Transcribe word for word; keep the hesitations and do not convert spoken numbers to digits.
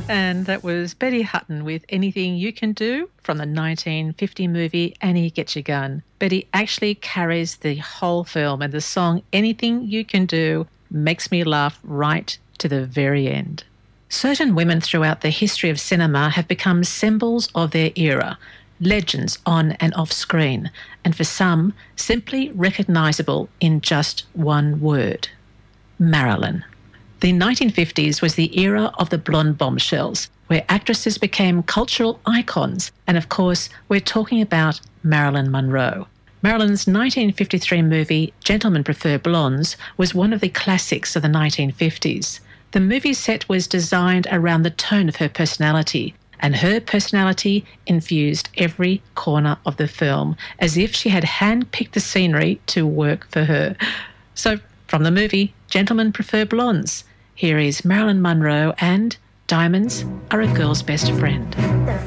And that was Betty Hutton with Anything You Can Do from the nineteen fifty movie Annie Get Your Gun. Betty actually carries the whole film, and the song Anything You Can Do makes me laugh right to the very end. Certain women throughout the history of cinema have become symbols of their era, legends on and off screen, and for some, simply recognisable in just one word: Marilyn. The nineteen fifties was the era of the blonde bombshells, where actresses became cultural icons, and of course, we're talking about Marilyn Monroe. Marilyn's nineteen fifty-three movie Gentlemen Prefer Blondes was one of the classics of the nineteen fifties. The movie set was designed around the tone of her personality, and her personality infused every corner of the film, as if she had hand-picked the scenery to work for her. So, from the movie Gentlemen Prefer Blondes, here is Marilyn Monroe and Diamonds Are a Girl's Best Friend.